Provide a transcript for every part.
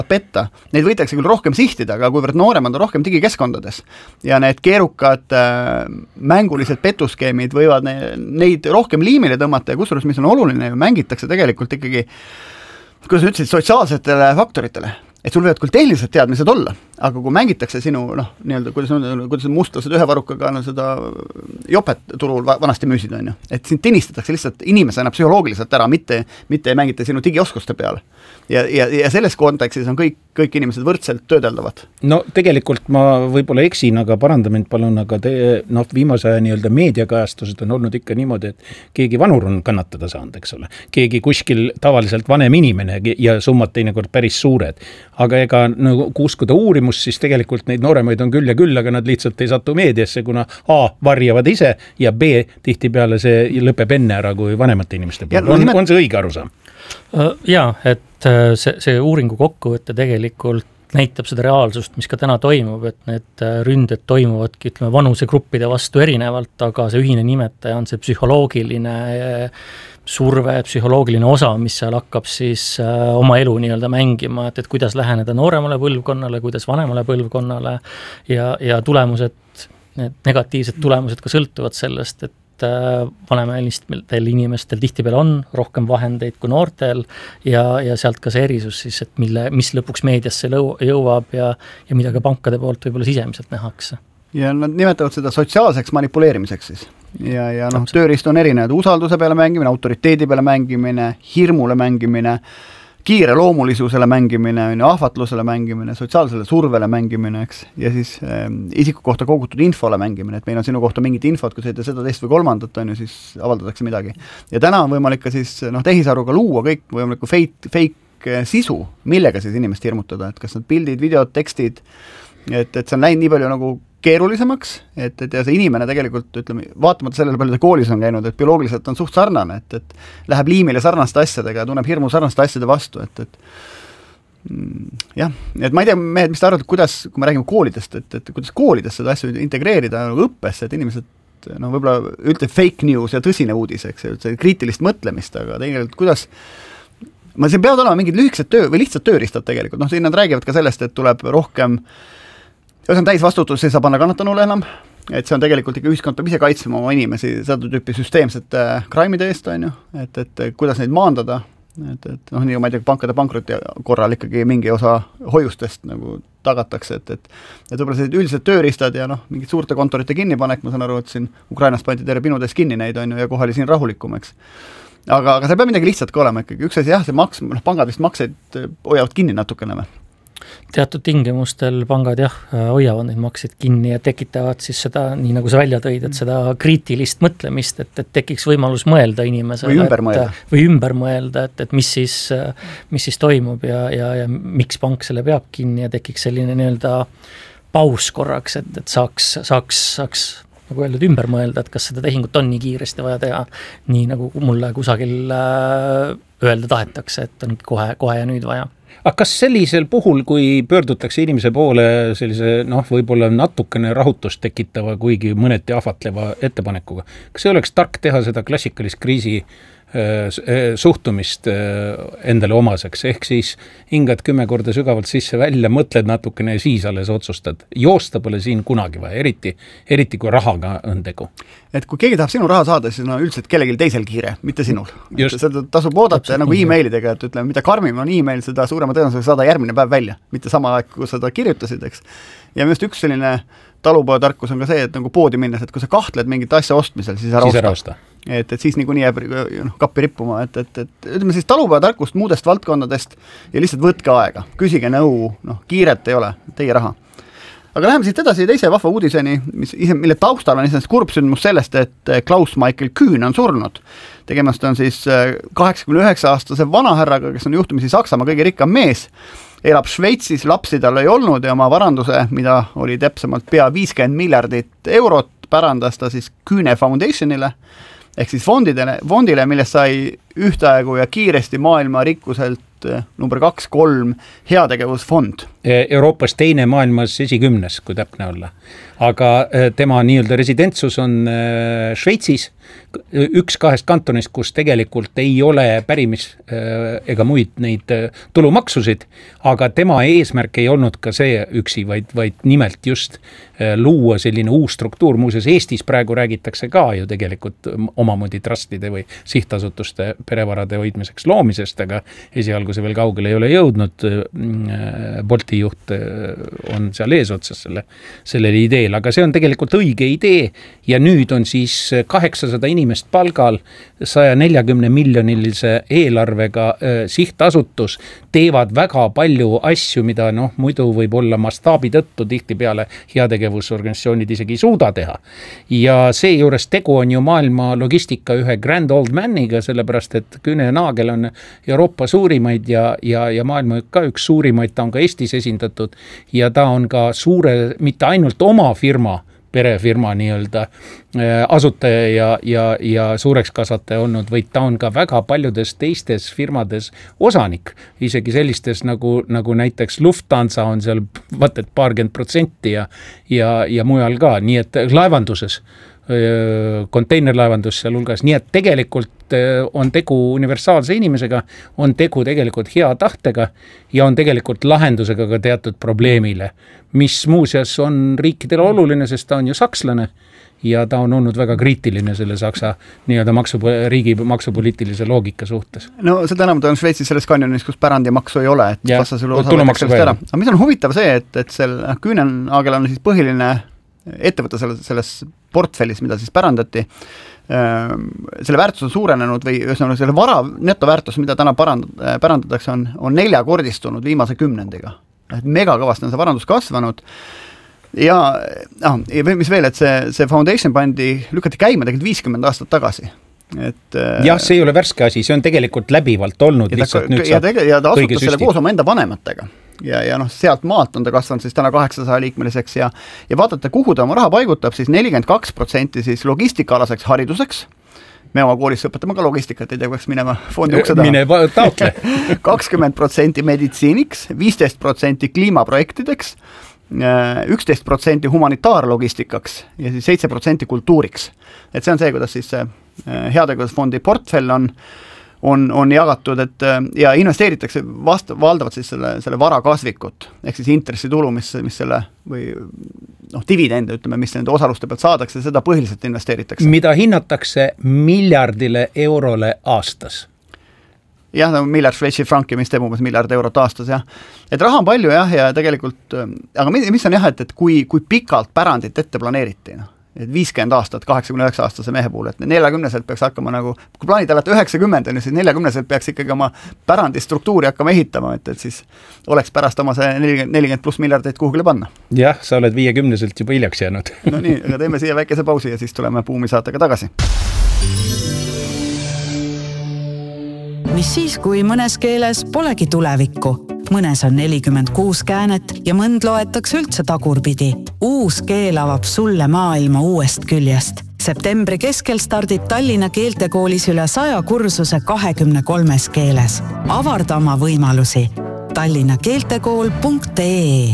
petta, neid võidakse küll rohkem sihtida, aga kuivõrd nooremad on rohkem digikeskkondades ja need keerukad mängulised petuskeemid võivad neid rohkem liimile tõmmata ja kusjuures, mis on oluline, mängitakse tegelikult ikkagi, kuidas sa ütlesid, sotsiaalsetele faktoritele. Et sul võivad küll tehnilised teadmised olla, aga kui mängitakse sinu, nii-öelda, kuidas mustlased ühe varukaga seda jopet turul vanasti müüsid, on ju. Et sind tinistatakse lihtsalt inimesena psühholoogiliselt ära, mitte ei mängita sinu digioskuste peale. Ja selles kontekstis on kõik inimesed võrdselt töödeldavad. No tegelikult ma võib-olla eksin, aga paranda mind palun, aga viimase aja nii-öelda meediakajastused on olnud ikka niimoodi, et keegi vanur on kannatada saanud, eks ole. Keegi kuskil tavaliselt vanem inimene ja summad teinekord päris suured. Aga ega uskuda uurimust, siis tegelikult neid nooremaid on küll ja küll, aga nad lihtsalt ei satu meediasse, kuna A, varjavad ise ja B, tihtipeale see lõpeb enne ära kui vanemate inimeste puhul. On see õige arusaam? Jaa, et see uuringu kokkuvõte tegelikult näitab seda reaalsust, mis ka täna toimub, et need ründed toimuvadki, ütleme, vanusegruppide vastu erinevalt, aga see ühine nimetaja on see psühholoogiline surve, psühholoogiline osa, mis seal hakkab siis oma elu nii-öelda mängima, et kuidas läheneda nooremale põlvkonnale, kuidas vanemale põlvkonnale ja tulemused, need negatiivsed tulemused ka sõltuvad sellest, et vanemaelistel inimestel tihtipeale on rohkem vahendeid kui noortel ja sealt ka see erisus siis, et mis lõpuks meediasse jõuab ja mida ka pankade poolt võib-olla sisemiselt nähakse. Ja nad nimetavad seda sotsiaalseks manipuleerimiseks siis. Ja tööriist on erinevad, usalduse peale mängimine, autoriteedi peale mängimine, hirmule mängimine, kiire loomulisusele mängimine, ahvatlusele mängimine, sotsiaalsele survele mängimine, eks, ja siis isiku kohta kogutud infole mängimine, et meil on sinu kohta mingit infot, kui sa ütled seda teist või kolmandat, on ju, siis avaldatakse midagi. Ja täna on võimalik ka siis tehisaruga luua kõik võimaliku fake sisu, millega siis inimest hirmutada, et kas need pildid, videod, tekstid, et see on läinud nii palju nagu keerulisemaks, et ja see inimene tegelikult, ütleme, vaatamata sellele palju ta koolis on käinud, et bioloogiliselt on suht sarnane, et läheb liimile sarnaste asjadega ja tunneb hirmu sarnaste asjade vastu, et ma ei tea, mehed, mis te arvate, kuidas, kui me räägime koolidest, et kuidas koolides seda asju integreerida õppesse, et inimesed võib-olla ütleb fake news ja tõsine uudis, eks, see kriitilist mõtlemist, aga tegelikult kuidas siin peavad olema mingid lühikesed või lihtsad tööriistad tegelikult, siin nad räägivad ka sellest, et tuleb rohkem see on täis vastutus, ei saa panna kannatanule enam, et see on tegelikult ikka ühiskond peab ise kaitsema oma inimesi seda tüüpi süsteemsete kraimide eest, on ju, et kuidas neid maandada, et nii ma ei tea, pankade pankrotti korral ikkagi mingi osa hoiustest nagu tagatakse, et võib-olla sellised üldised tööriistad ja mingid suurte kontorite kinnipanek, ma saan aru, et siin Ukrainas pandi terve pinudes kinni neid, on ju, ja kohali siin rahulikum, eks. Aga see peab midagi lihtsalt ka olema ikkagi, üks asi jah, see pangad vist makseid hoiavad kinni natukene või? Teatud tingimustel pangad hoiavad neid makseid kinni ja tekitavad siis seda, nii nagu sa välja tõid, et seda kriitilist mõtlemist, et tekiks võimalus mõelda inimesele. Või ümber mõelda, et mis siis toimub ja miks pank selle peab kinni ja tekiks selline nii-öelda paus korraks, et saaks nagu öeldud, ümber mõelda, et kas seda tehingut on nii kiiresti vaja teha, nii nagu mulle kusagil öelda tahetakse, et on kohe ja nüüd vaja. Aga kas sellisel puhul, kui pöördutakse inimese poole sellise, võib-olla natukene rahutust tekitava, kuigi mõneti ahvatleva ettepanekuga, kas ei oleks tark teha seda klassikalist kriisi suhtumist endale omaseks, ehk siis hingad 10 korda sügavalt sisse välja, mõtled natukene ja siis alles otsustad. Joosta pole siin kunagi vaja, eriti kui rahaga on tegu. Et kui keegi tahab sinu raha saada, siis on üldiselt kellelgi teisel kiire, mitte sinul. Seda tasub oodata nagu e-mailidega, et ütleme, mida karmim on e-mail, seda suurema tõenäosusega saada järgmine päev välja, mitte sama aeg, kui seda kirjutasid, eks. Ja minu üks selline talupojatarkus on ka see, et nagu poodi minnes, et kui sa kahtled mingit asja ostmisel, siis ära osta. Et siis niikuinii jääb kappi rippuma, et ütleme siis talupojatarkust muudest valdkondadest ja lihtsalt võtke aega, küsige nõu, kiiret ei ole, teie raha. Aga läheme siit edasi teise vahva uudiseni, mille taustal on iseenesest kurb sündmus sellest, et Klaus Michael Kühn on surnud. Tegemast on siis 89-aastase vanahärraga, kes on juhtumisi Saksamaa kõige rikkam mees, elab Šveitsis, lapsi tal ei olnud ja oma varanduse, mida oli täpsemalt pea 50 miljardit eurot, pärandas ta siis Kühne Foundationile, ehk siis fondile, millest sai ühtaegu ja kiiresti maailma rikkuselt number 2-3 heategevusfond. Euroopas teine maailmas esikümnes, kui täpne olla. Aga tema nii-öelda residentsus on Šveitsis üks kahest kantonist, kus tegelikult ei ole pärimis ega muid neid tulumaksusid, aga tema eesmärk ei olnud ka see üksi, vaid nimelt just luua selline uus struktuur. Muuseas, Eestis praegu räägitakse ka ju tegelikult omamoodi trustide või sihtasutuste perevarade hoidmiseks loomisest, aga esialgu see veel kaugele ei ole jõudnud. Bolti juht on seal eesotsas sellele ideel, aga see on tegelikult õige idee ja nüüd on siis 800 inimest palgal, 140 miljonilise eelarvega sihtasutus, teevad väga palju asju, mida muidu võib olla mastaabi tõttu tihtipeale heategevusorganisatsioonid isegi ei suuda teha. Ja see juures tegu on ju maailma logistika ühe grand old maniga, sellepärast et Kühne ja Naagel on Euroopa suurimaid ja maailma ka üks suurimaid, ta on ka Eestis esindatud ja ta on ka suure, mitte ainult oma firma, perefirma nii-öelda asutaja ja suureks kasvataja olnud, vaid ta on ka väga paljudes teistes firmades osanik, isegi sellistes nagu näiteks Lufthansa on seal vaat et 20% ja mujal ka, nii et laevanduses, konteinerlaevandus seal hulgas, nii et tegelikult on tegu universaalse inimesega, on tegu tegelikult hea tahtega ja on tegelikult lahendusega ka teatud probleemile, mis muuseas on riikidele oluline, sest ta on ju sakslane ja ta on olnud väga kriitiline selle Saksa nii-öelda riigi maksupoliitilise loogika suhtes. No seda enam ta on Šveitsis selles kanjonis, kus pärandimaksu ei ole, et vastasel osa ära. Aga mis on huvitav see, et Kühnenagel on siis põhiline ettevõte selles portfellis, mida siis pärandati, selle väärtus on suurenenud või selle vara netoväärtus, mida täna pärandatakse, on 4-kordistunud viimase 10-ndiga. Megakavasti on see varandus kasvanud ja mis veel, et see foundation lükati käima tegelikult 50 aastat tagasi. See ei ole värske asi, see on tegelikult läbivalt olnud. Ja ta asutas selle koos oma enda vanematega. Ja sealt maalt on ta kasvanud siis täna 800 liikmeliseks ja vaadata, kuhu ta oma raha paigutab, siis 42% siis logistikaalaseks hariduseks. Me oma koolis õpetame ka logistikat, ei tea, peaks minema fondi ukse taha. Mine taotle. 20% meditsiiniks, 15% kliimaprojektideks, 11% humanitaarlogistikaks ja siis 7% kultuuriks. Et see on see, kuidas siis heategevusfondi portfell on jagatud, et ja investeeritakse valdavalt siis selle vara kasvikut, ehk siis intressitulu, mis selle või dividende, ütleme, mis nende osaluste pealt saadakse, seda põhiliselt investeeritakse. Mida hinnatakse miljardile eurole aastas? Jah, miljard Šveitsi franki, mis teeb umbes miljard eurot aastas, jah. Et raha on palju, jah, ja tegelikult, aga mis on jah, et kui pikalt pärandit ette planeeriti, et 50 aastat 89 aastase mehe puhul, et 40-selt peaks hakkama kui plaanid alati 90, siis 40-selt peaks ikkagi oma pärandistruktuuri hakkama ehitama, et siis oleks pärast oma see 40 plus miljardit kuhugile panna. Jah, sa oled 50-selt juba hiljaks jäänud. No nii, aga teeme siia väikese pausi ja siis tuleme Buumi saatega tagasi. Mis siis, kui mõnes keeles polegi tulevikku? Mõnes on 46 käänet ja mõnd loetakse üldse tagurpidi. Uus keel avab sulle maailma uuest küljest. Septembri keskel stardib Tallinna keeltekoolis üle 100 kursuse 23 keeles. Avarda oma võimalusi. tallinnakeeltekool.ee.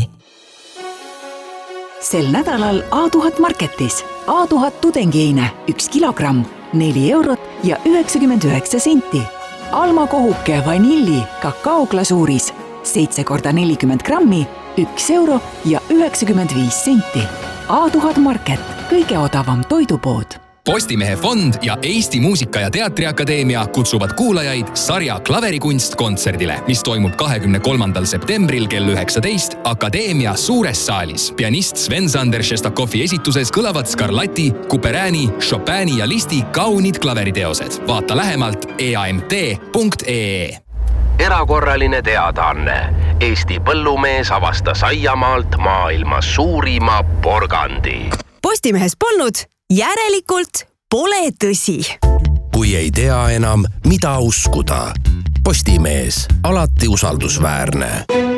Sel nädalal A1000 Marketis. A1000 tudengiine 1 kilogramm, 4 eurot ja 99 senti. Alma kohuke vanilli kakaoglasuuris 7 korda 40 grammi, 1 euro ja 95 senti. A1000 Market, kõige odavam toidupood. Postimehe fond ja Eesti Muusika- ja Teatriakadeemia kutsuvad kuulajaid sarja Klaverikunst kontserdile, mis toimub 23. septembril kell 19 Akadeemia suures saalis. Pianist Sven-Sander Šestakovi esituses kõlavad Scarlatti, Couperini, Chopini ja Listi kaunid klaveriteosed. Vaata lähemalt eamt.ee. Erakorraline teadaanne. Eesti põllumees avastas aiamaalt maailma suurima porgandi. Postimehes polnud, järelikult pole tõsi. Kui ei tea enam, mida uskuda. Postimees, alati usaldusväärne.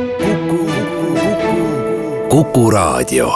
Kuku Raadio.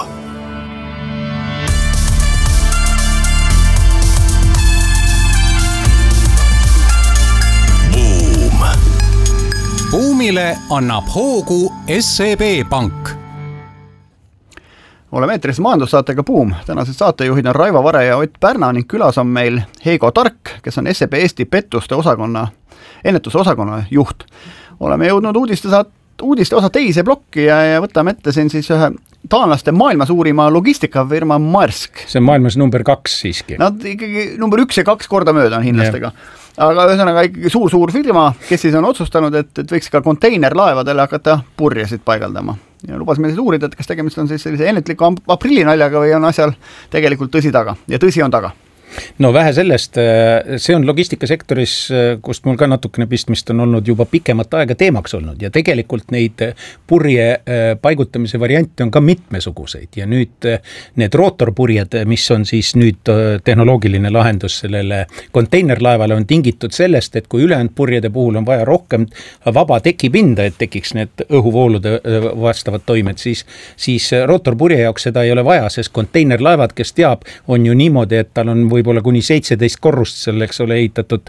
Buumile annab hoogu SEB Pank. oleme eetris majandussaatega Buum. Tänased saatejuhid on Raivo Vare ja Ott Pärna ning külas on meil Heigo Tark, kes on SEB Eesti pettuste ennetuse osakonna juht. Oleme jõudnud uudiste osa teise plokki ja võtame ette siin siis ühe taanlaste maailma suurima logistikafirma Maersk. See on maailmas number 2 siiski. Nad ikkagi number 1 ja 2 korda mööda on hiinlastega. Aga ühesõnaga ikkagi suur firma, kes siis on otsustanud, et võiks ka konteinerlaevadele hakata purjesid paigaldama. Ja lubas meil siis uurida, et kas tegemist on siis sellise ennetliku aprillinaljaga või on asjal tegelikult tõsi taga. Ja tõsi on taga. No vähe sellest, see on logistikasektoris, kust mul ka natukene pistmist on olnud juba pikemat aega teemaks olnud ja tegelikult neid purje paigutamise variante on ka mitmesuguseid ja nüüd need rootorpurjed, mis on siis nüüd tehnoloogiline lahendus sellele konteinerlaevale on tingitud sellest, et kui ülejäänud purjede puhul on vaja rohkem vaba tekipinda, et tekiks need õhuvoolude vastavad toimed, siis rootorpurje jaoks seda ei ole vaja, sest konteinerlaevad, kes teab, on ju niimoodi, et tal on võib-olla kuni 17 korrust selleks ole ehitatud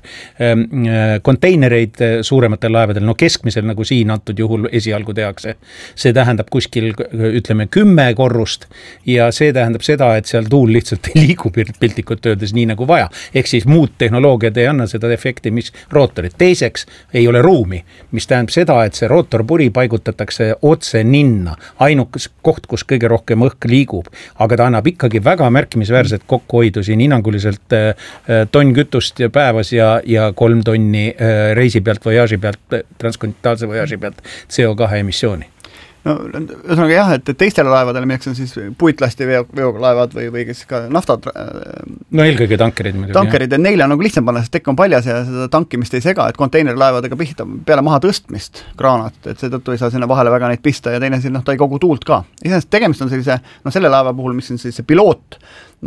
konteinereid suurematel laevadel, no keskmisel nagu siin antud juhul esialgu tehakse. See tähendab kuskil, ütleme, 10 korrust ja see tähendab seda, et seal tuul lihtsalt ei liigu piltlikult öeldes nii nagu vaja. Ehk siis muud tehnoloogiad ei anna seda efekti, mis rootorid. Teiseks ei ole ruumi, mis tähendab seda, et see rootorpuri paigutatakse otse ninna. Ainukas koht, kus kõige rohkem õhk liigub, aga ta annab ikkagi väga märkimisväärset kokkuhoidu siin hinnanguliselt tonn kütust päevas ja 3 tonni reisi pealt, voyaaži pealt, transkontinentaalse voyaaži pealt CO2 emissiooni. No, ühesõnaga jah, et teistele laevadele, milleks on siis puitlasti veolaevad või kes ka naftad. No eelkõige tankerid muidugi. Tankerid ja neile on nagu lihtsam panna, sest tekk on paljas ja seda tankimist ei sega, et konteinerlaevadega pihta peale maha tõstmist kraanat, et seetõttu ei saa sinna vahele väga neid pista ja teine siin, ta ei kogu tuult ka. Iseenesest tegemist on sellise, selle laeva puhul, mis on siis see piloot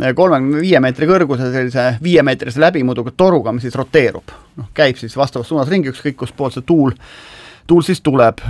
35 meetri kõrguse sellise 5 meetrise läbimuduga toruga, mis siis roteerub. Käib siis vastavas suunas ringi, ükskõik kus pool see tuul siis tuleb.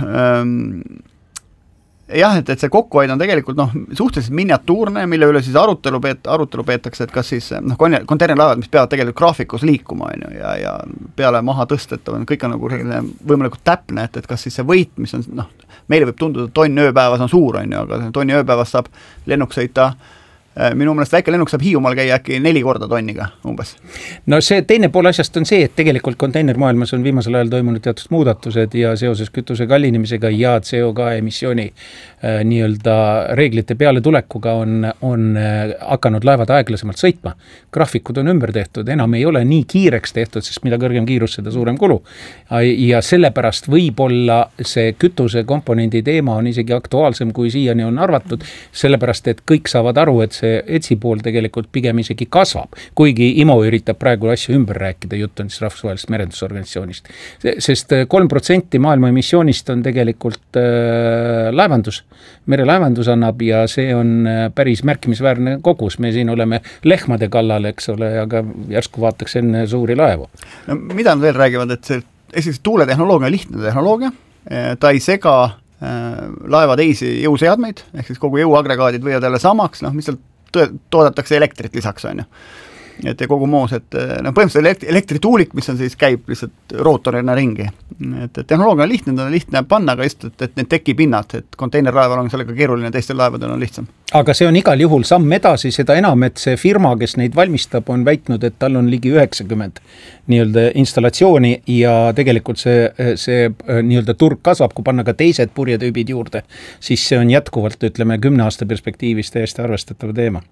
Jah, et see kokkuhoid on tegelikult suhteliselt miniatuurne, mille üle siis arutelu peetakse, et kas siis konteinerlaevad, mis peavad tegelikult graafikus liikuma ja peale maha tõstet, kõik on nagu võimalikult täpne, et kas siis see võit, mis on, meile võib tunduda, et tonn ööpäevas on suur, aga tonni ööpäevas saab lennuk sõita. Minu mõnest väike lennuk saab Hiiumaal käia äkki 4 korda tonniga umbes. No see teine pool asjast on see, et tegelikult konteinermaailmas on viimasel ajal toimunud teatud muudatused ja seoses kütuse kallinemisega ja CO2 emissiooni nii-öelda reeglite peale tulekuga on hakanud laevad aeglasemalt sõitma. Graafikud on ümber tehtud, enam ei ole nii kiireks tehtud, sest mida kõrgem kiirus, seda suurem kulu. Ja sellepärast võib-olla see kütuse komponendi teema on isegi aktuaalsem, kui siiani on arvatud, sellepärast, et kõik saavad aru, et see ETSI pool tegelikult pigem isegi kasvab, kuigi IMO üritab praegu asju ümber rääkida, jutt on siis rahvusvahelisest merendusorganisatsioonist. Sest 3% maailma emissioonist on tegelikult laevandus, merelaevandus annab ja see on päris märkimisväärne kogus. Me siin oleme lehmade kallal, eks ole, aga järsku vaataks enne suuri laevu. No, mida nad veel räägivad, et see tuuletehnoloogia on lihtne tehnoloogia, ta ei sega laeva teisi jõuseadmeid, ehk siis kogu jõuagregaadid võivad jälle samaks, mis seal toodetakse elektrit lisaks, on ju. Et kogu moos, et põhimõtteliselt elektrituulik, mis on siis käib lihtsalt rootorina ringi. Et tehnoloogia on lihtne panna, aga just, et need tekipinnad, et konteinerlaeval on sellega keeruline, teistel laevadel on lihtsam. Aga see on igal juhul samm edasi, seda enam, et see firma, kes neid valmistab, on väitnud, et tal on ligi 90 nii-öelda installatsiooni ja tegelikult see nii-öelda turg kasvab, kui panna ka teised purjetüübid juurde, siis see on jätkuvalt, ütleme, 10 aasta perspektiivis täiesti arvestatav teema.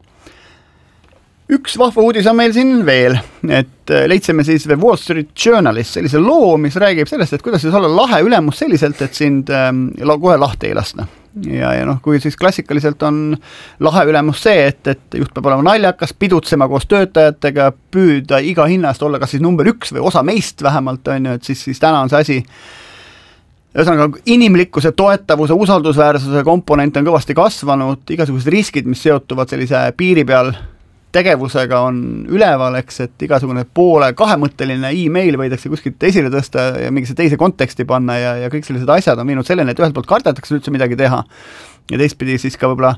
Üks vahva uudis on meil siin veel, et leidsime siis Wall Street Journalist sellise loo, mis räägib sellest, et kuidas siis olla lahe ülemus selliselt, et sind kohe lahti ei lasta. Ja kui siis klassikaliselt on lahe ülemus see, et juht peab olema naljakas, pidutsema koos töötajatega, püüda iga hinnast olla kas siis number 1 või osa meist vähemalt, on ju, et siis täna on see asi. Ühesõnaga, inimlikkuse, toetavuse, usaldusväärsuse komponent on kõvasti kasvanud, igasugused riskid, mis seotuvad sellise piiri peal tegevusega on üleval, eks, et igasugune poole kahemõtteline e-mail võidakse kuskilt esile tõsta ja mingisse teise konteksti panna ja kõik sellised asjad on viinud selleni, et ühelt poolt kardetakse üldse midagi teha ja teistpidi siis ka võib-olla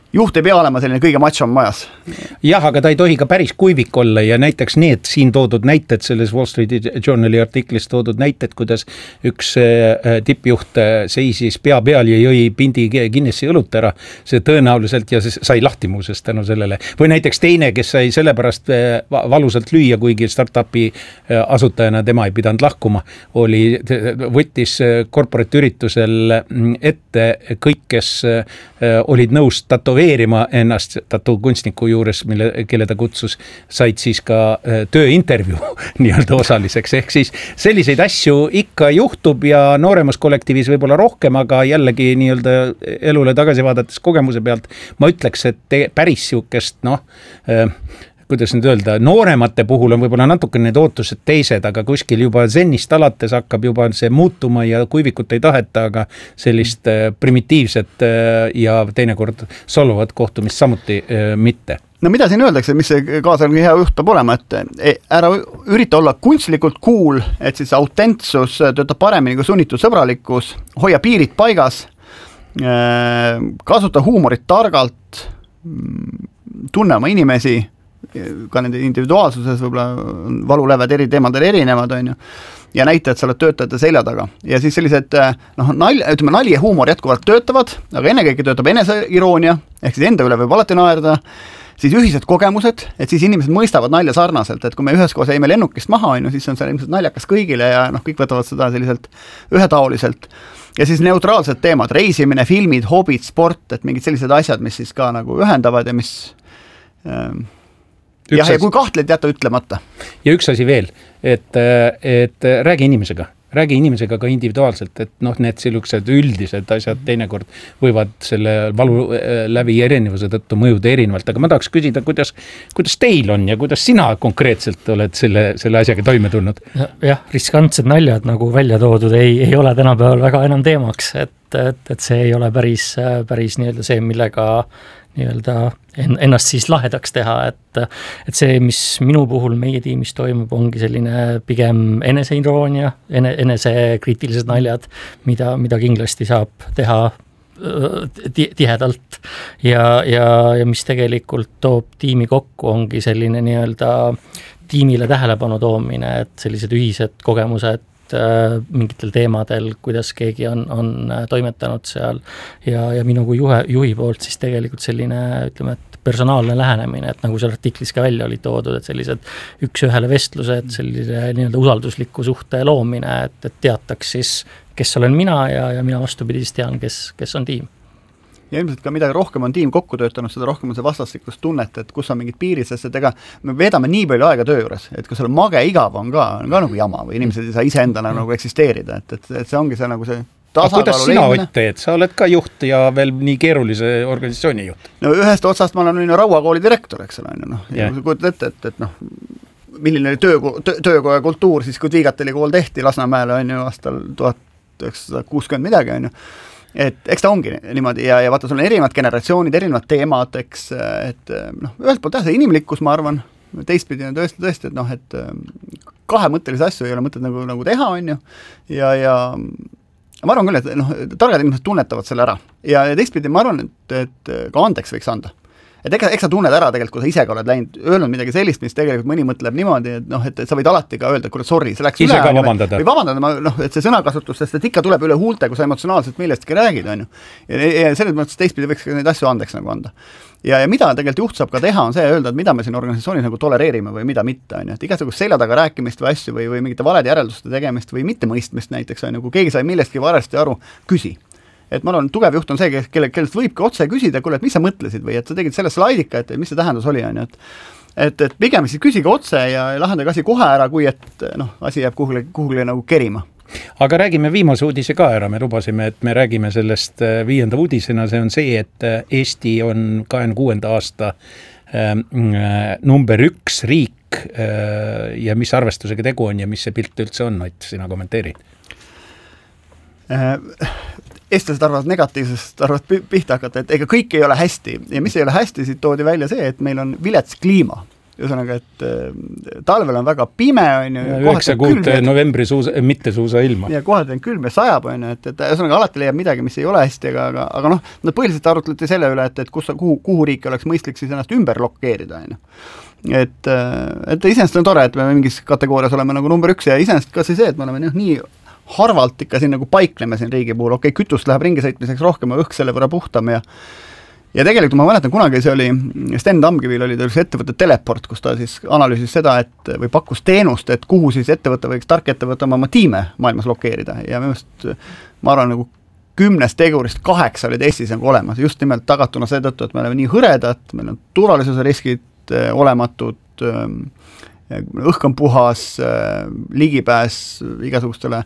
juht ei pea olema selline kõige matšom majas. Jah, aga ta ei tohi ka päris kuivik olla ja näiteks need siin toodud näited, selles Wall Street Journali artiklis toodud näited, kuidas üks tippjuht seisis pea peal ja jõi pindi Guinessi õlut ära, see tõenäoliselt ja see sai lahti muuses tänu sellele. Või näiteks teine, kes sai sellepärast valusalt lüüa, kuigi startupi asutajana tema ei pidanud lahkuma, võttis corporate üritusel ette kõik, kes olid nõus tatoveerima ennast tatukunstniku juures, kelle ta kutsus, said siis ka tööintervjuu nii-öelda osaliseks. Ehk siis selliseid asju ikka juhtub ja nooremas kollektiivis võib-olla rohkem, aga jällegi nii-öelda elule tagasi vaadates kogemuse pealt ma ütleks, et päris siukest, kuidas nüüd öelda, nooremate puhul on võib-olla natuke need ootused teised, aga kuskil juba zennist alates hakkab juba see muutuma ja kuivikut ei taheta, aga sellist primitiivset ja teinekord solvavat kohtumist samuti mitte. No mida siin öeldakse, mis see kaasaegne hea juht peab olema, et ära ürita olla kunstlikult cool, et siis autentsus töötab paremini kui sunnitud sõbralikkus, hoia piirid paigas, kasuta huumorit targalt, tunne oma inimesi, ka nende individuaalsuses võib-olla valuläved eri teemadel erinevad, on ju, ja näita, et sa oled töötajate selja taga. Ja siis sellised nali ja huumor jätkuvalt töötavad, aga ennekõike töötab eneseiroonia, ehk siis enda üle võib alati naerda, siis ühised kogemused, et siis inimesed mõistavad nalja sarnaselt, et kui me üheskoos jäime lennukist maha, on ju, siis on see ilmselt naljakas kõigile ja kõik võtavad seda selliselt ühetaoliselt. Ja siis neutraalsed teemad, reisimine, filmid, hobid, sport, et mingid sellised asjad, mis siis ka nagu ühendavad ja mis... ja kui kahtled jätta ütlemata. Ja üks asi veel, et räägi inimesega ka individuaalselt, et need sellised üldised asjad teinekord võivad selle valu läbi erinevuse tõttu mõjuda erinevalt, aga ma tahaks küsida, kuidas teil on ja kuidas sina konkreetselt oled selle asjaga toime tulnud? Jah, riskantsed naljad nagu välja toodud ei ole tänapäeval väga enam teemaks, et see ei ole päris nii-öelda see, millega nii-öelda ennast siis lahedaks teha, et see, mis minu puhul meie tiimis toimub, ongi selline pigem eneseiiroonia, enesekriitilised naljad, mida kindlasti saab teha tihedalt ja mis tegelikult toob tiimi kokku, ongi selline nii-öelda tiimile tähelepanu toomine, et sellised ühised kogemused mingitel teemadel, kuidas keegi on toimetanud seal ja minu kui juhi poolt siis tegelikult selline, ütleme, et personaalne lähenemine, et nagu seal artiklis ka välja oli toodud, et sellised üks-ühele vestlused, sellise nii-öelda usaldusliku suhte loomine, et teataks siis, kes olen mina ja mina vastupidi siis tean, kes on tiim. Ja ilmselt ka mida rohkem on tiim kokku töötanud, seda rohkem on see vastastikust tunnet, et kus on mingid piirid, sest et ega me veedame nii palju aega töö juures, et kui seal mage igav on ka nagu jama või inimesed ei saa iseendana nagu eksisteerida, et see ongi see nagu see tasakaalu kuidas sina Ott teed? Sa oled ka juht ja veel nii keerulise organisatsiooni juht. No ühest otsast ma olen Raua kooli direktor, eks ole, ja kujutan ette, et milline töökoja kultuur siis, kui Tviigateli kool tehti Lasnamäele on ju aastal 1960 midagi on ju. Et eks ta ongi niimoodi ja vaata, sul on erinevad generatsioonid, erinevad teemad, eks, et ühelt poolt see inimlikkus, ma arvan, teistpidi on tõesti, et kahemõttelisi asju ei ole mõtet nagu teha, on ju, ja ma arvan küll, et targad inimesed tunnetavad selle ära ja teistpidi ma arvan, et ka andeks võiks anda. Et eks sa tunned ära tegelikult, kui sa ise ka oled läinud, öelnud midagi sellist, mis tegelikult mõni mõtleb niimoodi, et sa võid alati ka öelda, et kuule, sorry, see läks ise üle. Või vabandada, et see sõnakasutus, sest et ikka tuleb üle huulte, kui sa emotsionaalselt millestki räägid, on ju. Ja selles mõttes teistpidi võiks neid asju andeks nagu anda. Ja mida tegelikult juht saab ka teha, on see öelda, et mida me siin organisatsioonis nagu tolereerime või mida mitte, on ju. Et igasugust selja taga rääkimist või asju või mingite valede järelduste tegemist või mitte mõistmist näiteks, on ju, kui keegi sai millestki varasti aru, küsi. Et ma arvan, tugev juht on see, kellelt võibki otse küsida, kuule, et mis sa mõtlesid või et sa tegid selle slaidika, et mis see tähendus oli, on ju, et pigem siis küsige otse ja lahendage asi kohe ära, kui et asi jääb kuhugile nagu kerima. Aga räägime viimase uudise ka ära, me lubasime, et me räägime sellest 5. uudisena, see on see, et Eesti on 26. aasta number 1 riik ja mis arvestusega tegu on ja mis see pilt üldse on, Ott, sina kommenteerid? Eestlased arvavad negatiivsest, pihta hakata, et ega kõik ei ole hästi ja mis ei ole hästi, siit toodi välja see, et meil on vilets kliima ühesõnaga, et talvel on väga pime, on ju. 9 kuud novembri mitte suusa ilma. Ja kohati on külm ja sajab, on ju, et ühesõnaga alati leiab midagi, mis ei ole hästi, aga noh, põhiliselt arutleti selle üle, et kuhu riiki oleks mõistlik siis ennast ümber lokeerida, on ju. Et iseenesest on tore, et me mingis kategoorias oleme nagu number 1 ja iseenesest ka see, et me oleme nii harvalt ikka siin nagu paikleme siin riigi puhul, kütust läheb ringi sõitmiseks rohkem ja õhk selle võrra puhtam ja tegelikult ma mäletan, kunagi see oli, Sten Tamkivil oli üks ettevõtte Teleport, kus ta siis analüüsis seda, või pakkus teenust, et kuhu siis tark ettevõte oma tiime maailmas lokeerida ja ma arvan, nagu 10 tegurist 8 olid Eestis nagu olemas, just nimelt tagatuna seetõttu, et me oleme nii hõredad, meil on turvalisuse riskid olematud, õhk on puhas, ligipääs igasugustele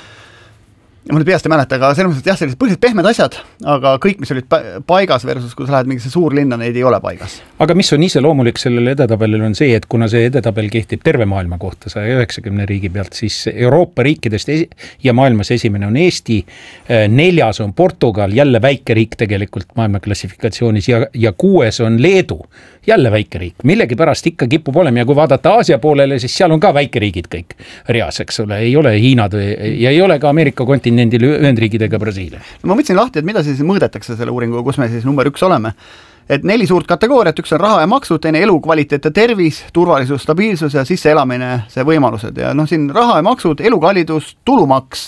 ma nüüd peast ei mäleta, aga selles mõttes, et jah, sellised põhiliselt pehmed asjad, aga kõik, mis olid paigas versus, kui sa lähed mingisse suurlinna, neid ei ole paigas. Aga mis on iseloomulik sellele edetabelil on see, et kuna see edetabel kehtib terve maailma kohta 190 riigi pealt, siis Euroopa riikidest ja maailmas esimene on Eesti, 4. on Portugal, jälle väike riik tegelikult maailma klassifikatsioonis ja 6. on Leedu, jälle väike riik. Millegi pärast ikka kipub olema ja kui vaadata Aasia poolele, siis seal on ka väikeriigid kõik reas, eks ole, ei ole Hiinad ja ei ole ka Ameerika kontinendil Ühendriigid ega Brasiilia. No ma mõtlesin lahti, et mida siis mõõdetakse selle uuringuga, kus me siis number 1 oleme. Et 4 suurt kategooriat, 1 on raha ja maksud, teine elukvaliteet ja tervis, turvalisus, stabiilsus ja sisseelamine, see võimalused. Ja siin raha ja maksud, elukallidus, tulumaks,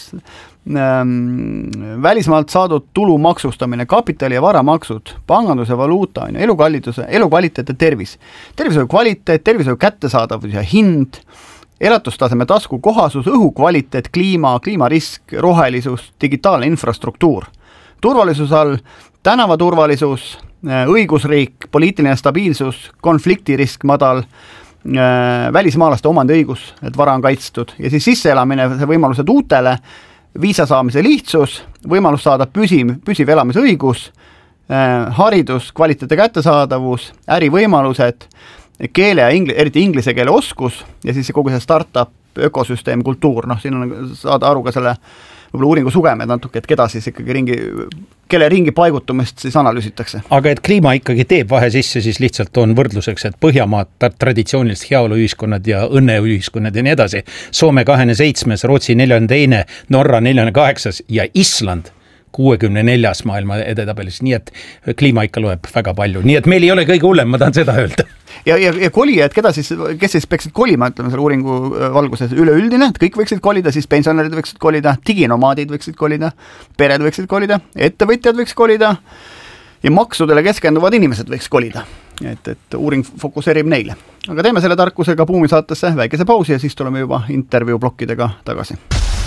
välismaalt saadud tulu maksustamine, kapitali ja varamaksud, pangandus ja valuuta, elukvaliteet ja tervis. Tervishoiu kvaliteet, tervishoiu kättesaadavus ja hind, elatustaseme tasku kohasus, õhu kvaliteet, kliimarisk, rohelisus, digitaalne infrastruktuur. Turvalisus all tänavaturvalisus, õigusriik, poliitiline stabiilsus, konfliktirisk madal, välismaalaste omandiõigus, et vara on kaitstud ja siis sisseelamine, see võimalused uutele, viisa saamise lihtsus, võimalus saada püsiv elamisõigus, haridus, kvaliteete kättesaadavus, ärivõimalused, keele ja eriti inglise keele oskus ja siis kogu see startup, ökosüsteem, kultuur, siin on saada aru ka selle võib-olla uuringu sugemed natuke, et keda siis ikkagi kelle ringi paigutumist siis analüüsitakse. Aga et kliima ikkagi teeb vahe sisse, siis lihtsalt on võrdluseks, et Põhjamaad traditsioonilist heaoluühiskonnad ja õnneühiskonnad ja nii edasi. Soome 27, Rootsi 42, Norra 48 ja Island 64. maailma edetabelis, nii et kliima ikka loeb väga palju. Nii et meil ei ole kõige hullem, ma tahan seda öelda. Ja kolijad, kes siis peaksid kolima, ütleme selle uuringu valguses üleüldine, et kõik võiksid kolida, siis pensionärid võiksid kolida, diginomaadid võiksid kolida, pered võiksid kolida, ettevõtjad võiks kolida ja maksudele keskenduvad inimesed võiks kolida. Et uuring fokuseerib neile. Aga teeme selle tarkusega Buumi saatesse väikese pausi ja siis tuleme juba intervjuu plokkidega tagasi.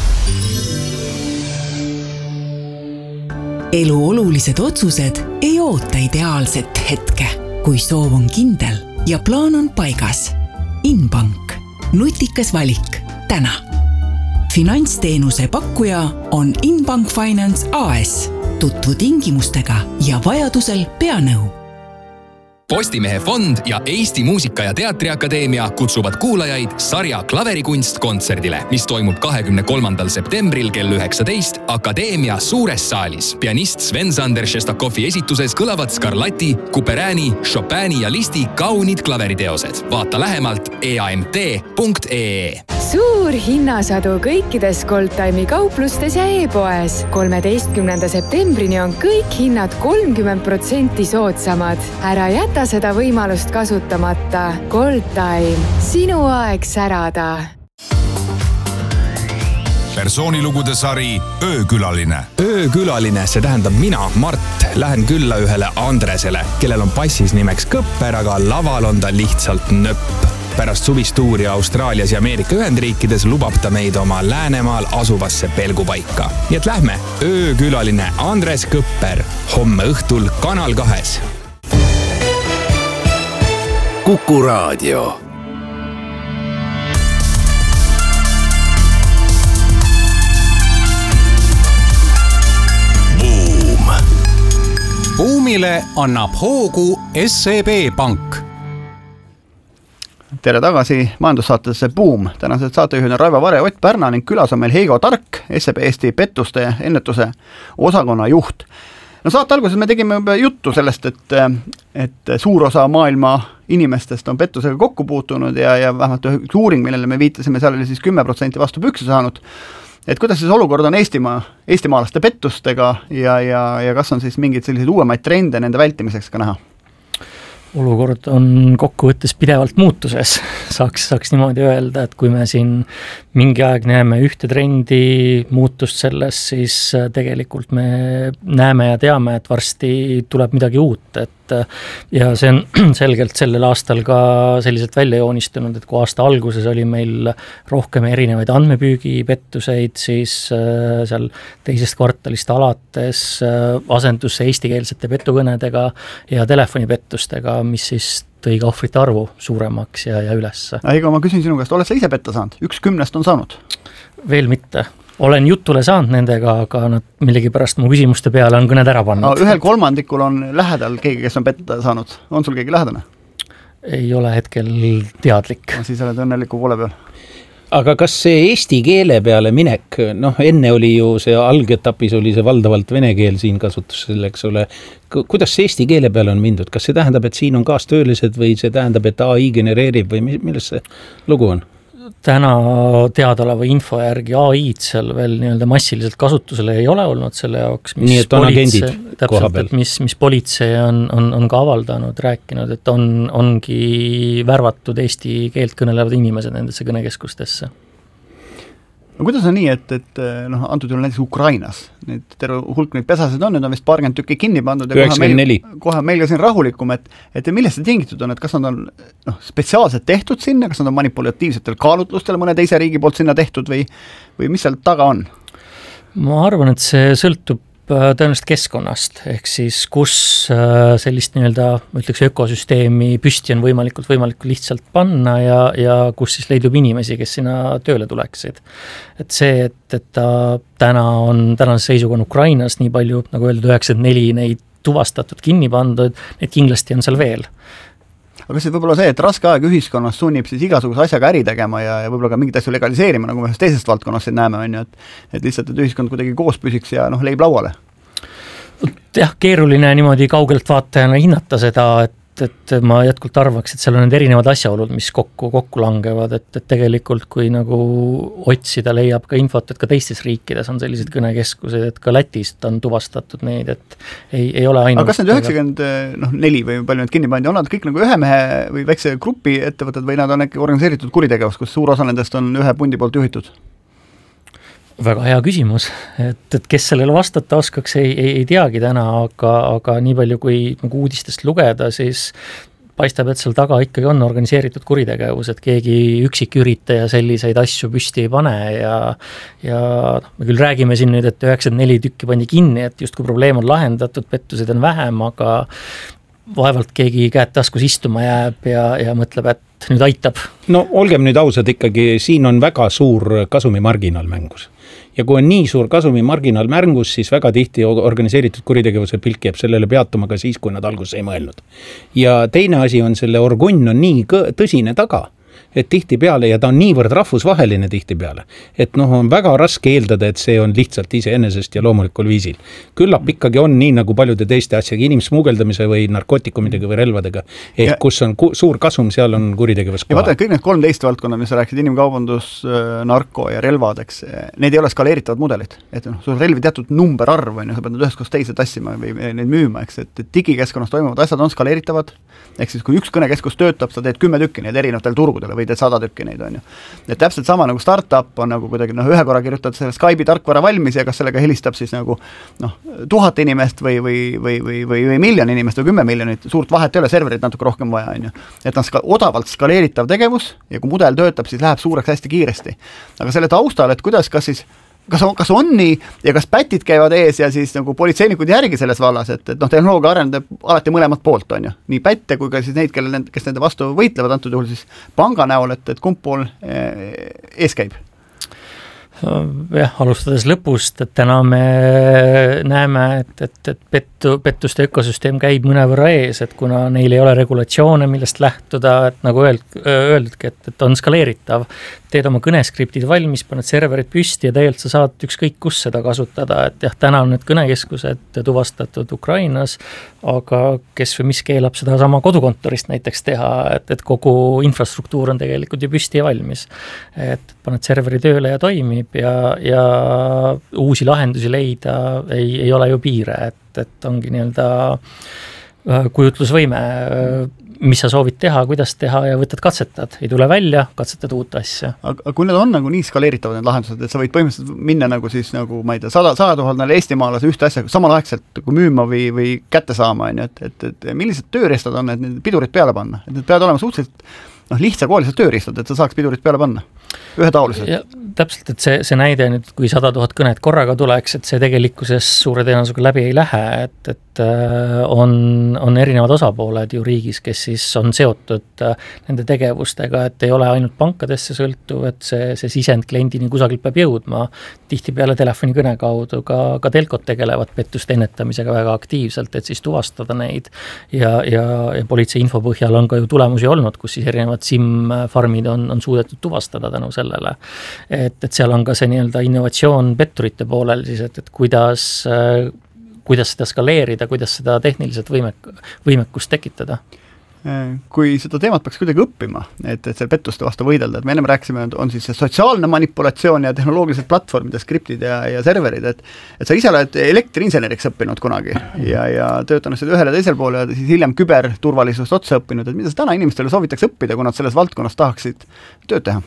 Elu olulised otsused ei oota ideaalset hetke, kui soov on kindel ja plaan on paigas. Inbank. Nutikas valik. Täna. Finantsteenuse pakkuja on Inbank Finance AS. Tutvu tingimustega ja vajadusel pea nõu. Postimehe fond ja Eesti Muusika- ja Teatriakadeemia kutsuvad kuulajaid sarja Klaverikunst kontserdile, mis toimub 23. septembril kell 19 Akadeemia suures saalis. Pianist Sven-Sander Šestakovi esituses kõlavad Scarlatti, Couperini, Chopini ja Listi kaunid klaveriteosed. Vaata lähemalt eamt.ee. Suur hinnasadu kõikides Goldtime'i kauplustes ja e-poes. 13. septembrini on kõik hinnad 30% soodsamad. Ära jäta seda võimalust kasutamata. Goldtime. Sinu aeg särada. Persoonilugude sari Öökülaline. Öökülaline, see tähendab mina, Mart, lähen külla ühele Andresele, kellel on passis nimeks Kõpper, aga laval on ta lihtsalt nöpp. Pärast suvistuuri Austraalias ja Ameerika Ühendriikides lubab ta meid oma Läänemaal asuvasse pelgupaika. Nii et lähme, Öökülaline Andres Kõpper, homme õhtul Kanal 2. Kuku Raadio. Buum. Buumile annab hoogu SEB Pank. Tere tagasi majandussaatesse Buum. Tänased saatejuhid on Raivo Vare, Ott Pärna ning külas on meil Heigo Tark, SEB Eesti pettuste ennetuse osakonna juht. No saate alguses me tegime juttu sellest, et suur osa maailma inimestest on pettusega kokku puutunud ja vähemalt üks uuring, millele me viitasime, seal oli siis 10% vastu pükse saanud. Et kuidas siis olukord on eestimaalaste pettustega ja kas on siis mingid sellised uuemaid trende nende vältimiseks ka näha? Olukord on kokkuvõttes pidevalt muutuses, saaks niimoodi öelda, et kui me siin mingi aeg näeme ühte trendi muutust selles, siis tegelikult me näeme ja teame, et varsti tuleb midagi uut, ja see on selgelt sellel aastal ka selliselt välja joonistunud, et kui aasta alguses oli meil rohkem erinevaid andmepüügipettuseid, siis seal teisest kvartalist alates asendus eestikeelsete petukõnedega ja telefonipettustega, mis siis tõi ka ohvrite arvu suuremaks ja ülesse. Ega ma küsin sinu käest, oled sa ise petta saanud? 1/10 on saanud? Veel mitte. Olen jutule saanud nendega, aga nad millegipärast mu küsimuste peale on kõned ära pannud. No, 1/3 on lähedal keegi, kes on petta saanud. On sul keegi lähedane? Ei ole hetkel teadlik. No, siis oled õnneliku poole peal. Aga kas see eesti keele peale minek, enne oli ju see algetapis oli see valdavalt vene keel siin kasutusel, eks ole. Kuidas see eesti keele peale on mindud? Kas see tähendab, et siin on kaastöölised või see tähendab, et AI genereerib või milles see lugu on? Täna teadaoleva info järgi AI-d seal veel nii-öelda massiliselt kasutusele ei ole olnud selle jaoks, mis politsei on ka avaldanud, rääkinud, et ongi värvatud eesti keelt kõnelevad inimesed nendesse kõnekeskustesse. No kuidas on nii, et antud juhul näiteks Ukrainas, terve hulk neid pesasid on, need on vist paarkümmend tükki kinni pandud ja kohe meil ka siin rahulikum, et millest see tingitud on, et kas nad on spetsiaalselt tehtud sinna, kas nad on manipulatiivsetel kaalutlustel mõne teise riigi poolt sinna tehtud või mis seal taga on? Ma arvan, et see sõltub tõenäoliselt keskkonnast, ehk siis kus sellist nii-öelda, ma ütleks, ökosüsteemi püsti on võimalikult lihtsalt panna ja kus siis leidub inimesi, kes sinna tööle tuleksid. Et see, et ta tänase seisuga on Ukrainas nii palju, nagu öeldud, 94 neid tuvastatud kinni pandud, neid kindlasti on seal veel. Aga kas see võib-olla see, et raske aeg ühiskonnas sunnib siis igasuguse asjaga äri tegema ja võib-olla ka mingit asju legaliseerima, nagu me teisest valdkonnast siin näeme, on ju, et lihtsalt, et ühiskond kuidagi koos püsiks ja leib lauale? Jah, keeruline niimoodi kaugelt vaatajana hinnata seda, et ma jätkult arvaks, et seal on need erinevad asjaolud, mis kokku langevad, et tegelikult kui nagu otsida leiab ka infot, et ka teistes riikides on sellised kõnekeskused, et ka Lätist on tuvastatud neid, et ei ole ainult. Aga kas need 94 või palju need kinni pandi, on nad kõik nagu ühe mehe või väikse grupi ettevõtted või nad on äkki organiseeritud kuritegevus, kus suur osa nendest on ühe pundi poolt juhitud? Väga hea küsimus, et kes sellele vastata oskaks, ei teagi täna, aga nii palju kui uudistest lugeda, siis paistab, et seal taga ikkagi on organiseeritud kuritegevus, et keegi üksiküritaja selliseid asju püsti ei pane ja me küll räägime siin nüüd, et 94 tükki pandi kinni, et justkui probleem on lahendatud, pettusid on vähem, aga vaevalt keegi käed taskus istuma jääb ja mõtleb, et nüüd aitab. No olgem nüüd ausad ikkagi, siin on väga suur kasumimarginaal mängus. Ja kui on nii suur kasumimarginaal mängus, siis väga tihti organiseeritud kuritegevuse pilk jääb sellele peatuma ka siis, kui nad alguses ei mõelnud. Ja teine asi on selle orgunn on nii tõsine taga, et tihtipeale, ja ta on niivõrd rahvusvaheline tihtipeale, et on väga raske eeldada, et see on lihtsalt iseenesest ja loomulikul viisil. Küllap ikkagi on nii nagu paljude teiste asjaga, inimsmuugeldamise või narkootikumidega või relvadega, kus on suur kasum, seal on kuritegevus koha. Ja vaata, kõik need 13 valdkonnad, mis sa rääkisid, inimkaubandus, narko ja relvadeks, need ei ole skaleeritavad mudelid. Et sul relvi teatud numberarv, sa pead need ühest koos teise tassima või neid müüma, et digikeskkonnas toimuvad asjad on skaleeritavad, ehk siis kui üks kõnekeskus töötab, sa teed 10 tükki neid erinevatel turgudele või teed 100 tükki neid, on ju. Et täpselt sama nagu startup on nagu kuidagi, ühe korra kirjutad selle Skype'i tarkvara valmis ja kas sellega helistab siis nagu 1000 inimest või 1 miljon inimest või 10 miljonit, suurt vahet ei ole, serverit natuke rohkem vaja, on ju. Et on odavalt skaleeritav tegevus ja kui mudel töötab, siis läheb suureks hästi kiiresti. Aga selle taustal, et kuidas, kas on nii ja kas pätid käivad ees ja siis nagu politseinikud järgi selles vallas, et tehnoloogia arendab alati mõlemat poolt, on ju. Nii pätte kui ka siis neid, kes nende vastu võitlevad, antud juhul siis panga näol, et kumb pool ees käib? Jah, alustades lõpust, et täna me näeme, et pettuste ökosüsteem käib mõnevõrra ees, et kuna neil ei ole regulatsioone, millest lähtuda, et nagu öeldudki, et on skaleeritav, teed oma kõneskriptid valmis, paned serverid püsti ja tegelikult sa saad ükskõik kus seda kasutada, et jah, täna on need kõnekeskused tuvastatud Ukrainas, aga kes või mis keelab seda sama kodukontorist näiteks teha, et kogu infrastruktuur on tegelikult ju püsti ja valmis. Et paned serveri tööle ja toimib ja uusi lahendusi leida ei ole ju piire, et ongi nii-öelda kujutlusvõime, mis sa soovid teha, kuidas teha ja võtad katsetad, ei tule välja, katsetad uut asja. Aga kui need on nagu nii skaleeritavad need lahendused, et sa võid põhimõtteliselt minna nagu siis nagu, ma ei tea, 100 000 eestimaalase ühte asja samal aegselt kui müüma või kätte saama, et millised tööriistad on, et need pidurid peale panna, et need peavad olema suhteliselt lihtsakoolised tööriistad, et sa saaks pidurid peale panna, ühetaoliselt. Täpselt, et see näide nüüd, kui 100 000 kõnet korraga tuleks, et see tegelikkuses suure tõenäosusega läbi ei lähe, et on erinevad osapooled ju riigis, kes siis on seotud nende tegevustega, et ei ole ainult pankadesse sõltuv, et see sisend kliendini kusagilt peab jõudma, tihtipeale telefonikõne kaudu, ka telkod tegelevad pettuste ennetamisega väga aktiivselt, et siis tuvastada neid ja politsei info põhjal on ka ju tulemusi olnud, kus siis erinevad SIM-farmid on suudetud tuvastada tänu sellele. Et seal on ka see nii-öelda innovatsioon petturite poolel siis, et kuidas seda skaleerida, kuidas seda tehniliselt võimekust tekitada. Kui seda teemat peaks kuidagi õppima, et seal pettuste vastu võidelda, et me ennem rääkisime, on siis see sotsiaalne manipulatsioon ja tehnoloogilised platvormid ja skriptid ja serverid, et sa ise oled elektriinseneriks õppinud kunagi ja töötanud seda ühele teisel poole ja siis hiljem küberturvalisust otsa õppinud, et mida sa täna inimestele soovitaks õppida, kui nad selles valdkonnas tahaksid tööd teha?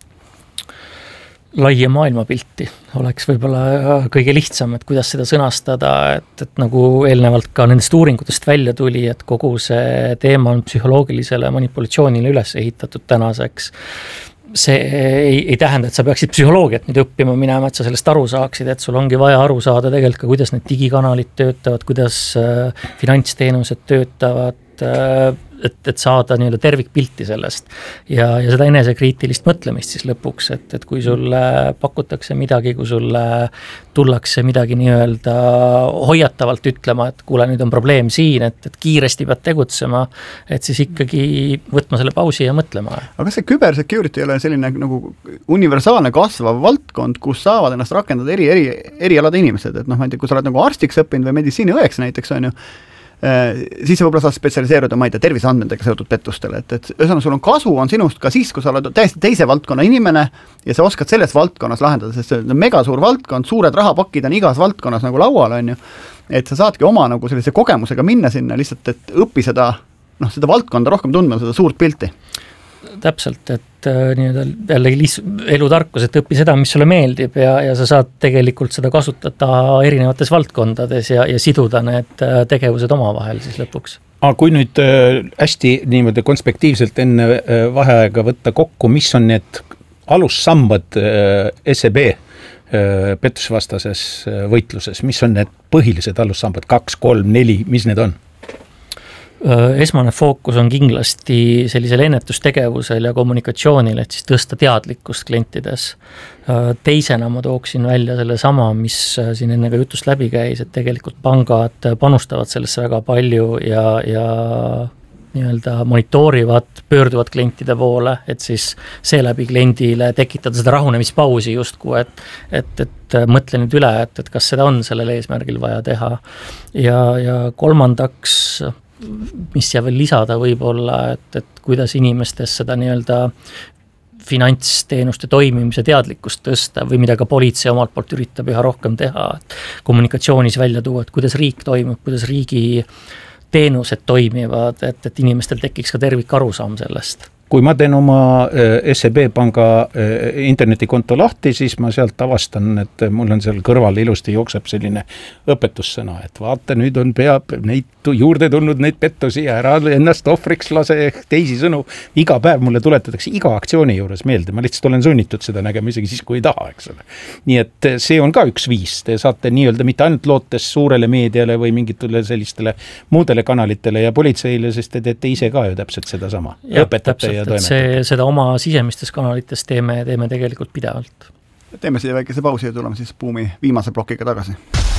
Laia maailmapilti oleks võib-olla kõige lihtsam, et kuidas seda sõnastada, et nagu eelnevalt ka nendest uuringutest välja tuli, et kogu see teema on psühholoogilisele manipulatsioonile üles ehitatud tänaseks. See ei tähenda, et sa peaksid psühholoogiat nüüd õppima minema, et sa sellest aru saaksid, et sul ongi vaja aru saada tegelikult ka, kuidas need digikanalid töötavad, kuidas finantsteenused töötavad, et saada nii-öelda tervikpilti sellest ja seda enesekriitilist mõtlemist siis lõpuks, et kui sulle pakutakse midagi, kui sulle tullakse midagi nii-öelda hoiatavalt ütlema, et kuule, nüüd on probleem siin, et kiiresti pead tegutsema, et siis ikkagi võtma selle pausi ja mõtlema. Aga kas see cybersecurity ei ole selline nagu universaalne kasvav valdkond, kus saavad ennast rakendada erialade inimesed, et noh, ma ei tea, kui sa oled nagu arstiks õppinud või meditsiiniõeks näiteks on ju, siis sa võib-olla saad spetsialiseeruda, ma ei tea, terviseandmetega seotud pettustele, et ühesõnaga sul on kasu on sinust ka siis, kui sa oled täiesti teise valdkonna inimene ja sa oskad selles valdkonnas lahendada, sest see on mega suur valdkond, suured rahapakid on igas valdkonnas nagu laual, on ju, et sa saadki oma nagu sellise kogemusega minna sinna lihtsalt, et õpi seda valdkonda rohkem tundma, seda suurt pilti. Täpselt, et jällegi elutarkus, et õpi seda, mis sulle meeldib ja sa saad tegelikult seda kasutada erinevates valdkondades ja siduda need tegevused omavahel siis lõpuks. Aga kui nüüd hästi niimoodi konspektiivselt enne vaheaega võtta kokku, mis on need alussambad SEB pettusvastases võitluses, mis on need põhilised alussambad, 2, 3, 4, mis need on? Esmane fookus on kindlasti sellisel ennetustegevusel ja kommunikatsioonil, et siis tõsta teadlikkust klientides. Teisena ma tooksin välja selle sama, mis siin enne ka jutust läbi käis, et tegelikult pangad panustavad sellesse väga palju ja nii-öelda monitoorivad, pöörduvad klientide poole, et siis seeläbi kliendile tekitada seda rahunemispausi justku, et mõtle nüüd üle, et kas seda on sellel eesmärgil vaja teha. Ja kolmandaks, mis jääb veel lisada võib-olla, et kuidas inimestes seda nii-öelda finantsteenuste toimimise teadlikkust tõsta või mida ka politsei omalt poolt üritab üha rohkem teha, et kommunikatsioonis välja tuua, et kuidas riik toimub, kuidas riigi teenused toimivad, et inimestel tekiks ka tervik arusaam sellest. Kui ma teen oma SEB panga internetikonto lahti, siis ma sealt avastan, et mul on seal kõrval ilusti jookseb selline õpetussõna, et vaata, nüüd on peab neid juurde tulnud neid pettusi ja ära ennast ohvriks lase, teisi sõnu. Iga päev mulle tuletatakse iga aktsiooni juures meelde, ma lihtsalt olen sunnitud seda nägema isegi siis, kui ei taha, eks ole. Nii et see on ka üks viis, te saate nii-öelda mitte ainult lootes suurele meediale või mingitele sellistele muudele kanalitele ja politseile, sest te teete ise ka ju täpselt seda sama. Õpetate ja toimetate. Seda oma sisemistes kanalites teeme tegelikult pidevalt. Teeme siia väikese pausi ja tuleme siis Buumi viimase plokiga tagasi.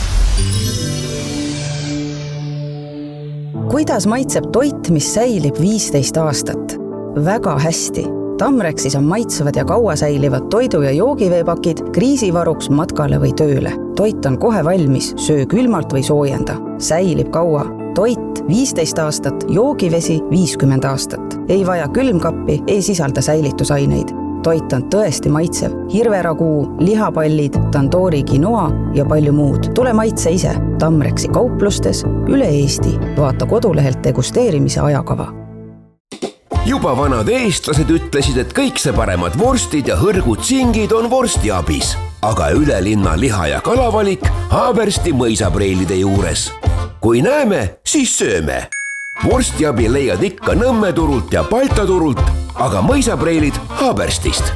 Kuidas maitseb toit, mis säilib 15 aastat? Väga hästi. Tamrexis on maitsevad ja kaua säilivad toidu- ja joogiveepakid kriisivaruks matkale või tööle. Toit on kohe valmis, söö külmalt või soojenda. Säilib kaua. Toit 15 aastat, joogivesi 50 aastat. Ei vaja külmkappi, ei sisalda säilitusaineid. Toit on tõesti maitsev. Hirveraguu, lihapallid, tandoori quinoa ja palju muud. Tule maitse ise. Tamrexi kauplustes üle Eesti. Vaata kodulehelt degusteerimise ajakava. Juba vanad eestlased ütlesid, et kõik see paremad vorstid ja hõrgud singid on vorstiabis. Aga üle linna liha- ja kalavalik Haabersti mõisapreilide juures. Kui näeme, siis sööme. Vorstiabi leiad ikka Nõmme turult ja Balta turult, aga mõisapreilid Haaberstist.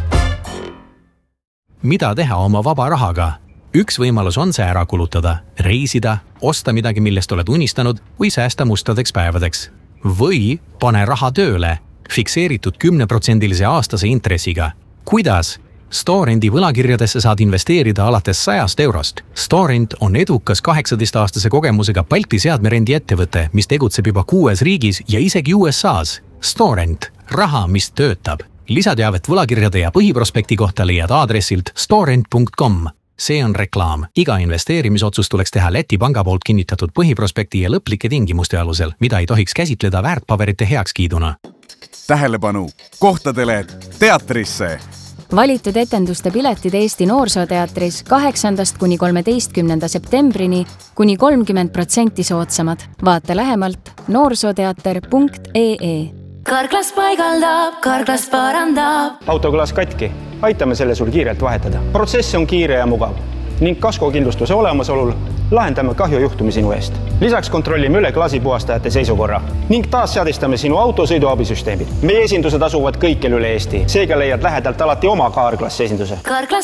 Mida teha oma vaba rahaga? Üks võimalus on see ära kulutada, reisida, osta midagi, millest oled unistanud või säästa mustadeks päevadeks. Või pane raha tööle, fikseeritud 10% aastase intressiga. Kuidas? Storendi võlakirjadesse saad investeerida alates 100 eurost. Storend on edukas 18-aastase kogemusega Balti seadmerendi ettevõte, mis tegutseb juba 6 riigis ja isegi USAs. Storend, raha, mis töötab. Lisateavet võlakirjade ja põhiprospekti kohta leiad aadressilt storend.com. See on reklaam. Iga investeerimisotsus tuleks teha Läti panga poolt kinnitatud põhiprospekti ja lõplike tingimuste alusel, mida ei tohiks käsitleda väärtpaberite heakskiiduna. Tähelepanu! Kohtadele teatrisse! Valitud etenduste piletid Eesti Noorsooteatris 8. kuni 13. septembrini kuni 30% soodsamad. Vaata lähemalt noorsooteater.ee. Karklas paigaldab, Karklas parandab. Autoklaas katki. Aitame selle sul kiirelt vahetada. Protsess on kiire ja mugav ning kaskokindlustuse olemasolul lahendame kahjujuhtumi sinu eest. Lisaks kontrollime üle klaasipuhastajate seisukorra ning taas seadistame sinu autosõiduabisüsteemid. Meie esindused asuvad kõikjal üle Eesti. Seega leiad lähedalt alati oma Karklas esinduse.